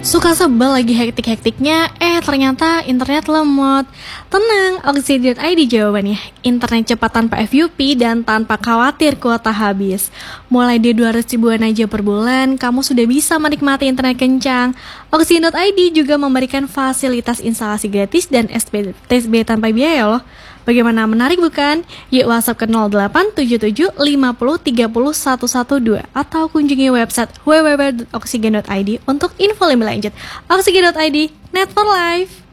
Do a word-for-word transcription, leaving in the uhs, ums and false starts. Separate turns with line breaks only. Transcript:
Suka sebel lagi hektik-hektiknya, eh ternyata internet lemot. Tenang, Oxy dot I D jawabannya. Internet cepat tanpa F U P dan tanpa khawatir kuota habis. Mulai di dua ratus ribuan aja per bulan, kamu sudah bisa menikmati internet kencang. Oxy dot I D juga memberikan fasilitas instalasi gratis dan S B T S B tanpa biaya loh. Bagaimana, menarik bukan? Yuk WhatsApp ke nol delapan tujuh tujuh lima nol tiga nol satu satu dua atau kunjungi website w w w dot oksigen dot i d untuk info lebih lanjut. Oksigen dot i d, Net for Life.